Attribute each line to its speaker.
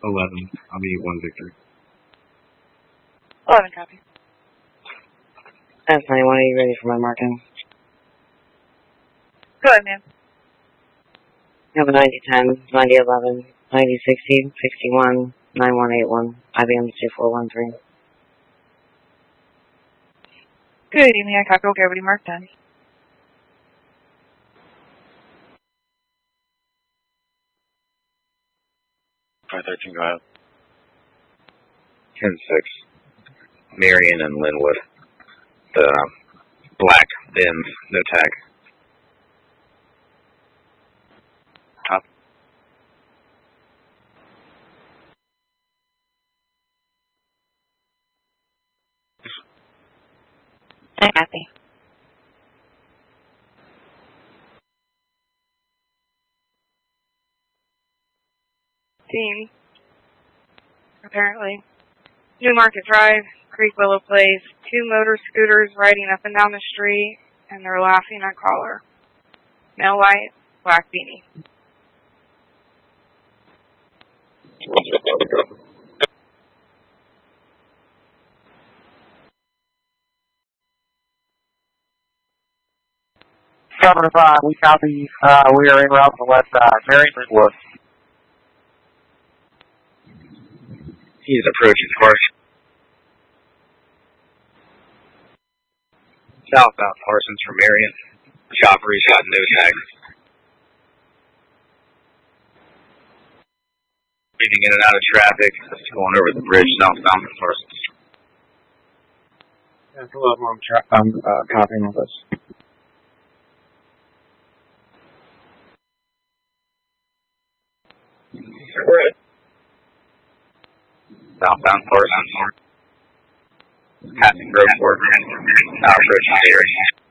Speaker 1: 11. I'll be 1 Victor.
Speaker 2: 11 copy.
Speaker 3: That's 91. Are you ready for my marking?
Speaker 2: Go ahead, ma'am.
Speaker 3: You have a 9010, 9011, 9060, 61, 9181, IBM 2413.
Speaker 2: Good evening, I copy. Okay, everybody marked then.
Speaker 4: Go ahead.
Speaker 5: 10-6. Marion and Linwood. The black Benz, no tag.
Speaker 4: Copy.
Speaker 2: I copy. Team. Apparently. Newmarket Drive, Creek Willow Place, 2 motor scooters riding up and down the street, and they're laughing at caller. Male white, black beanie.
Speaker 6: Cover 5, we copy. We are en route to the west side. Marion Wood.
Speaker 5: He's approaching Parsons. Southbound Parsons from Marion. Chopper, he's got no tag. Getting in and out of traffic. Just going over the bridge southbound from Parsons.
Speaker 6: That's 11. I'm copying all this.
Speaker 5: Southbound Parsons. Passing road 4. Now approaching Marion.